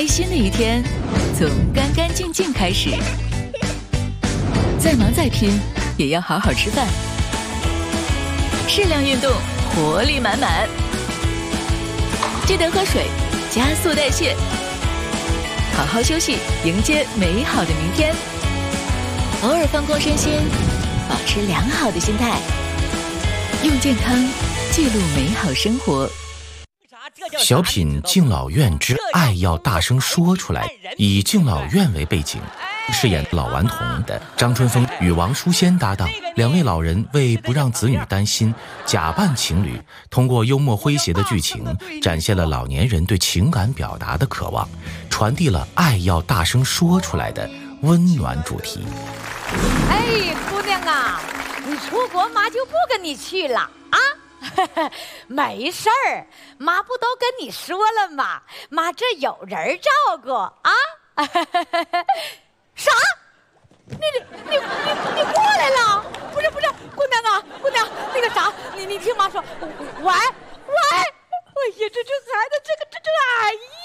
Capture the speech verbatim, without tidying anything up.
开心的一天从干干净净开始，再忙再拼也要好好吃饭，适量运动，活力满满。记得喝水，加速代谢，好好休息，迎接美好的明天。偶尔放空身心，保持良好的心态，用健康记录美好生活。 小品《敬老院之爱要大声说出来》，以敬老院为背景，饰演老顽童的张春风与王淑仙搭档，两位老人为不让子女担心，假扮情侣，通过幽默诙谐的剧情，展现了老年人对情感表达的渴望，传递了爱要大声说出来的温暖主题。 哎，姑娘啊，你出国妈就不跟你去了啊？没事儿，妈不都跟你说了吗？妈这有人照顾啊！啥？你你你你你过来了？不是不是，姑娘啊，姑娘，那个啥，你你听妈说，喂喂，哎呀，这这孩子这个这这哎呀！